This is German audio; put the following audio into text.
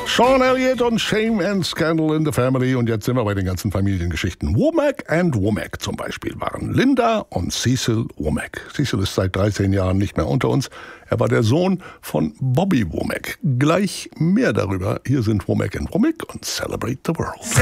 Sean Elliott und Shame and Scandal in the Family. Und jetzt sind wir bei den ganzen Familiengeschichten. Womack and Womack zum Beispiel waren Linda und Cecil Womack. Cecil ist seit 13 Jahren nicht mehr unter uns. Er war der Sohn von Bobby Womack. Gleich mehr darüber. Hier sind Womack and Womack und Celebrate the World.